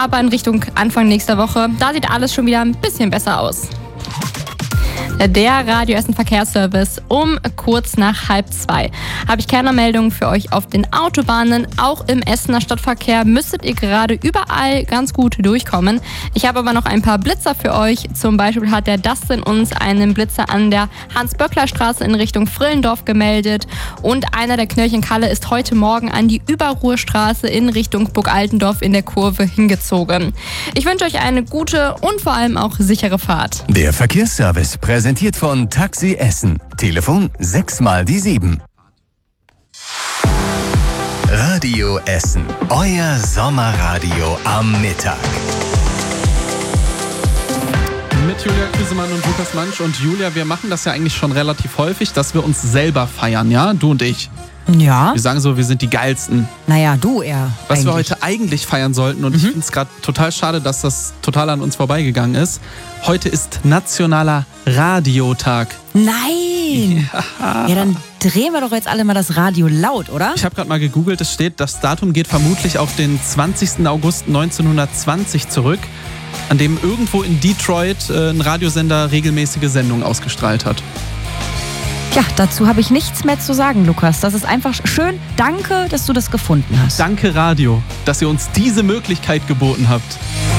aber in Richtung Anfang nächster Woche, da sieht alles schon wieder ein bisschen besser aus. Der Radio Essen Verkehrsservice um kurz nach 1:30 habe ich keine Meldung für euch auf den Autobahnen. Auch im Essener Stadtverkehr müsstet ihr gerade überall ganz gut durchkommen. Ich habe aber noch ein paar Blitzer für euch. Zum Beispiel hat der Dustin uns einen Blitzer an der Hans-Böckler-Straße in Richtung Frillendorf gemeldet. Und einer der Knöllchen-Kalle ist heute Morgen an die Überruhrstraße in Richtung Burg-Altendorf in der Kurve hingezogen. Ich wünsche euch eine gute und vor allem auch sichere Fahrt. Der Verkehrsservice präsentiert von Taxi Essen. Telefon 6x7. Radio Essen. Euer Sommerradio am Mittag. Mit Julia Küsemann und Lukas Mansch. Und Julia, wir machen das ja eigentlich schon relativ häufig, dass wir uns selber feiern, ja? Du und ich. Ja. Wir sagen so, wir sind die Geilsten. Naja, du eher. Was eigentlich. wir heute eigentlich feiern sollten, und ich finde es gerade total schade, dass das total an uns vorbeigegangen ist. Heute ist Nationaler Radiotag. Nein! Ja, dann drehen wir doch jetzt alle mal das Radio laut, oder? Ich habe gerade mal gegoogelt, es steht, das Datum geht vermutlich auf den 20. August 1920 zurück, an dem irgendwo in Detroit ein Radiosender regelmäßige Sendungen ausgestrahlt hat. Ja, dazu habe ich nichts mehr zu sagen, Lukas. Das ist einfach schön. Danke, dass du das gefunden hast. Danke Radio, dass ihr uns diese Möglichkeit geboten habt.